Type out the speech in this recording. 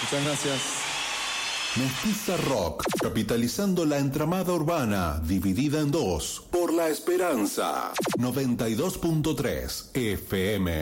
Muchas gracias. Mestiza Rock, capitalizando la entramada urbana, dividida en dos, por La Esperanza, 92.3 FM.